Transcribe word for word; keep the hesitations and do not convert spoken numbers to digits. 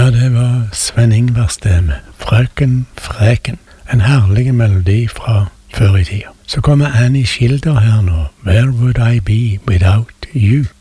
Ja, det var Sven Ingvars det med Frøken Freken. En herlig melodi fra før i tida. Så kommer Annie Schilder her nå. Where would I be without you?